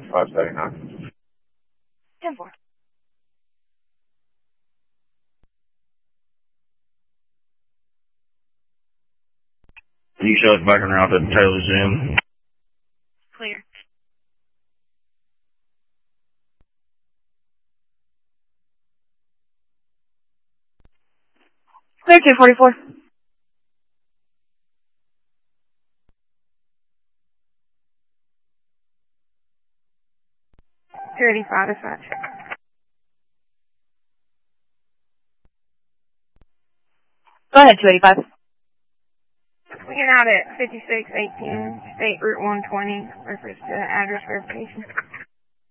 579. 10-4. You show us back around to Taylor Zoom. Clear. Clear 244. $285 dispatch. Go ahead, 285. We're out at 5618 State Route 120, reference to address verification.